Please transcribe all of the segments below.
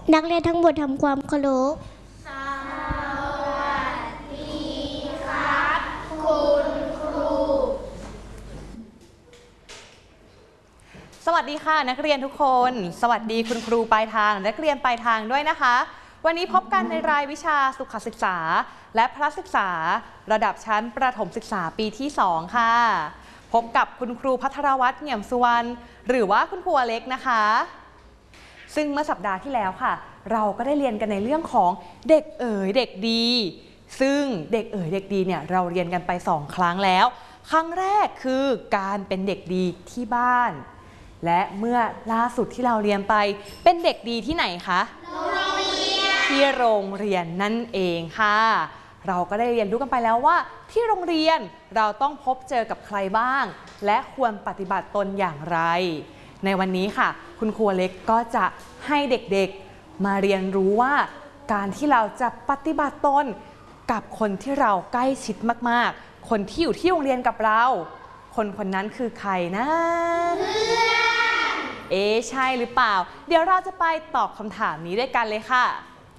นักเรียนทั้งหมดทำความเคารพสวัสดีครับคุณครูสวัสดีค่ะนักเรียนทุกคนสวัสดีคุณครูปลายทางนักเรียนปลายทางด้วยนะคะวันนี้พบกันในรายวิชาสุขศึกษาและพละศึกษาระดับชั้นประถมศึกษาปีที่2ค่ะพบกับคุณครูภัทรวัฒน์เหงี่ยมสุวรรณหรือว่าคุณครูอเล็กนะคะซึ่งเมื่อสัปดาห์ที่แล้วค่ะเราก็ได้เรียนกันในเรื่องของเด็กเอ๋ยเด็กดีซึ่งเด็กเอ๋ยเด็กดีเนี่ยเราเรียนกันไป2ครั้งแล้วครั้งแรกคือการเป็นเด็กดีที่บ้านและเมื่อล่าสุดที่เราเรียนไปเป็นเด็กดีที่ไหนคะที่โรงเรียนนั่นเองค่ะเราก็ได้เรียนรู้กันไปแล้วว่าที่โรงเรียนเราต้องพบเจอกับใครบ้างและควรปฏิบัติตนอย่างไรในวันนี้ค่ะคุณครูเล็กก็จะให้เด็กๆมาเรียนรู้ว่าการที่เราจะปฏิบัติตนกับคนที่เราใกล้ชิดมากๆคนที่อยู่ที่โรงเรียนกับเราคนนั้นคือใครนะใช่หรือเปล่าเดี๋ยวเราจะไปตอบคำถามนี้ด้วยกันเลยค่ะ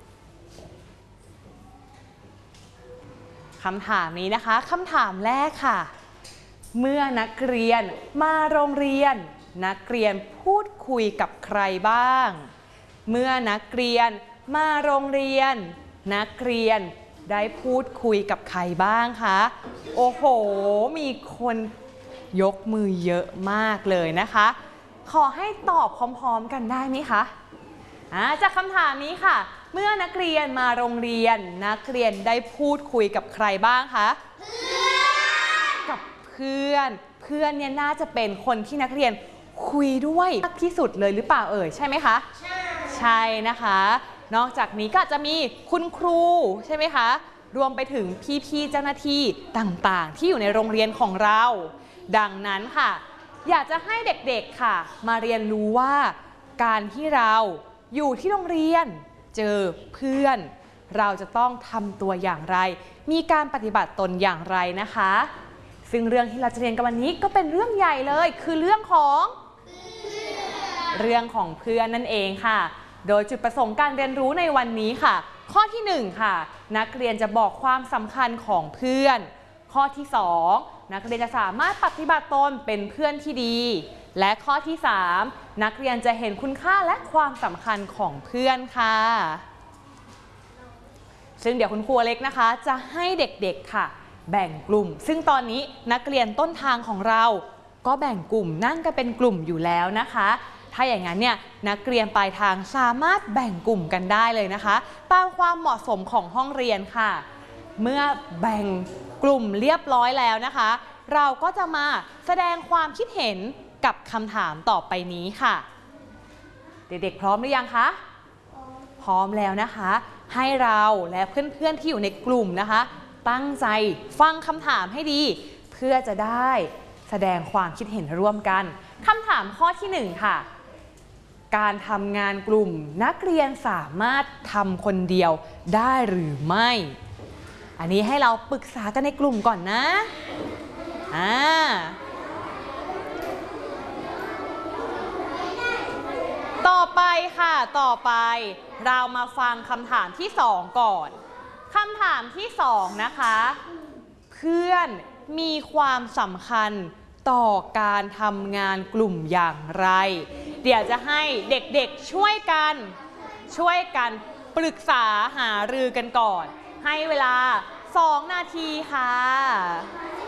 คำถามนี้นะคะคำถามแรกค่ะเมื่อนักเรียนมาโรงเรียนนักเรียนพูดคุยกับใครบ้างเมื่อนักเรียนมาโรงเรียนนักเรียนได้พูดคุยกับใครบ้างคะโอ้โหมีคนยกมือเยอะมากเลยนะคะขอให้ตอบพร้อมๆกันได้ไหมคะจากคำถามนี้ค่ะเมื่อนักเรียนมาโรงเรียนนักเรียนได้พูดคุยกับใครบ้างคะกับเพื่อนเนี่ยน่าจะเป็นคนที่นักเรียนคุยด้วยมากที่สุดเลยหรือเปล่าใช่ไหมคะใช่นะคะนอกจากนี้ก็จะมีคุณครูใช่ไหมคะรวมไปถึงพี่ๆเจ้าหน้าที่ต่างๆที่อยู่ในโรงเรียนของเราดังนั้นค่ะอยากจะให้เด็กๆค่ะมาเรียนรู้ว่าการที่เราอยู่ที่โรงเรียนเจอเพื่อนเราจะต้องทำตัวอย่างไรมีการปฏิบัติตนอย่างไรนะคะซึ่งเรื่องที่เราจะเรียนกันวันนี้ก็เป็นเรื่องใหญ่เลยคือเรื่องของเพื่อนนั่นเองค่ะโดยจุดประสงค์การเรียนรู้ในวันนี้ค่ะข้อที่1ค่ะนักเรียนจะบอกความสำคัญของเพื่อนข้อที่2นักเรียนจะสามารถปฏิบัติตนเป็นเพื่อนที่ดีและข้อที่3นักเรียนจะเห็นคุณค่าและความสำคัญของเพื่อนค่ะซึ่งเดี๋ยวคุณครูเล็กนะคะจะให้เด็กๆค่ะแบ่งกลุ่มซึ่งตอนนี้นักเรียนต้นทางของเราก็แบ่งกลุ่มนั่งกันเป็นกลุ่มอยู่แล้วนะคะถ้าอย่างนั้นเนี่ยนักเรียนปลายทางสามารถแบ่งกลุ่มกันได้เลยนะคะตามความเหมาะสมของห้องเรียนค่ะเมื่อแบ่งกลุ่มเรียบร้อยแล้วนะคะเราก็จะมาแสดงความคิดเห็นกับคำถามต่อไปนี้ค่ะเด็กๆพร้อมหรือยังคะพร้อมแล้วนะคะให้เราและเพื่อนๆที่อยู่ในกลุ่มนะคะตั้งใจฟังคำถามให้ดีเพื่อจะได้แสดงความคิดเห็นร่วมกันคำถามข้อที่1ค่ะการทำงานกลุ่มนักเรียนสามารถทำคนเดียวได้หรือไม่อันนี้ให้เราปรึกษากันในกลุ่มก่อนนะต่อไปค่ะต่อไปเรามาฟังคำถามที่2ก่อนคำถามที่2นะคะเพื่อนมีความสำคัญต่อการทำงานกลุ่มอย่างไรเดี๋ยวจะให้เด็กๆช่วยกันปรึกษาหารือกันก่อนให้เวลา2 นาทีค่ะ